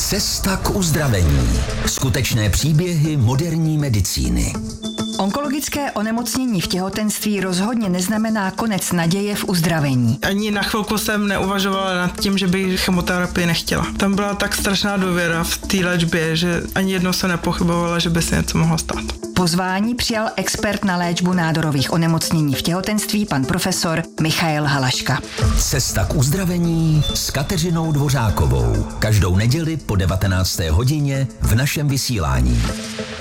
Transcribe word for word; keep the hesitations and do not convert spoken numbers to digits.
Cesta k uzdravení. Skutečné příběhy moderní medicíny. Onkologické onemocnění v těhotenství rozhodně neznamená konec naděje v uzdravení. Ani na chvilku jsem neuvažovala nad tím, že bych chemoterapii nechtěla. Tam byla tak strašná důvěra v té léčbě, že ani jednou se nepochybovala, že by se něco mohlo stát. Pozvání přijal expert na léčbu nádorových onemocnění v těhotenství, pan profesor Michael Halaška. Cesta k uzdravení s Kateřinou Dvořákovou. Každou neděli po devatenácté hodině v našem vysílání.